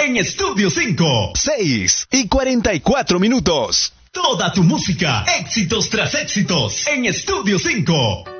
en Estudio 5. 6:44. Toda tu música, éxitos tras éxitos, en Estudio 5.